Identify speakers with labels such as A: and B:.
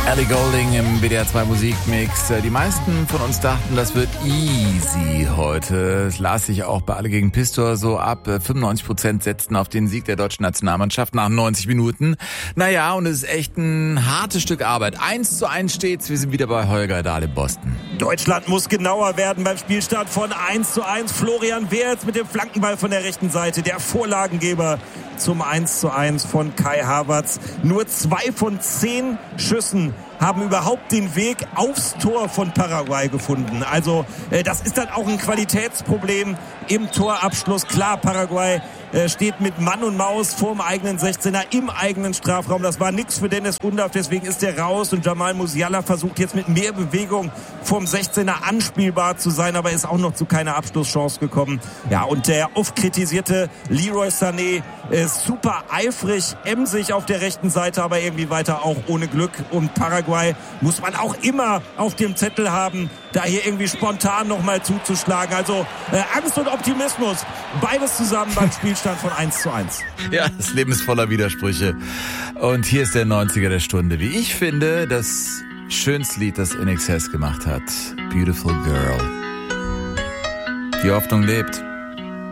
A: Ellie Goulding im WDR 2 Musikmix. Die meisten von uns dachten, das wird easy heute. Das las sich auch bei Alle gegen Pistor so ab. 95% setzten auf den Sieg der deutschen Nationalmannschaft nach 90 Minuten. Naja, und es ist echt ein hartes Stück Arbeit. 1:1 steht's. Wir sind wieder bei Holger Dahl in Boston.
B: Deutschland muss genauer werden beim Spielstand von 1:1. Florian Wirtz mit dem Flankenball von der rechten Seite. Der Vorlagengeber zum 1:1 von Kai Havertz. Nur 2 von 10 Schüssen haben überhaupt den Weg aufs Tor von Paraguay gefunden. Also das ist dann auch ein Qualitätsproblem im Torabschluss. Klar, Paraguay steht mit Mann und Maus vorm eigenen 16er im eigenen Strafraum. Das war nichts für Dennis Undaff, deswegen ist er raus. Und Jamal Musiala versucht jetzt mit mehr Bewegung vom 16er anspielbar zu sein, aber ist auch noch zu keiner Abschlusschance gekommen. Ja, und der oft kritisierte Leroy Sané ist super eifrig, emsig auf der rechten Seite, aber irgendwie weiter auch ohne Glück. Und Paraguay muss man auch immer auf dem Zettel haben, da hier irgendwie spontan nochmal zuzuschlagen. Also Angst und Optimismus, beides zusammen beim Spielstand von 1:1.
A: Ja, das Leben ist voller Widersprüche. Und hier ist der 90er der Stunde. Wie ich finde, das schönste Lied, das INXS gemacht hat. Beautiful Girl. Die Hoffnung lebt.